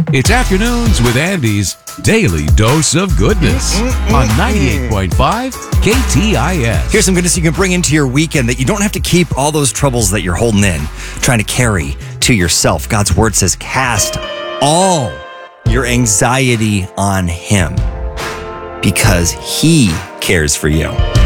It's Afternoons with Andy's Daily Dose of Goodness on 98.5 KTIS. Here's some goodness you can bring into your weekend that you don't have to keep all those troubles that you're holding in, trying to carry to yourself. God's word says, cast all your anxiety on him because he cares for you.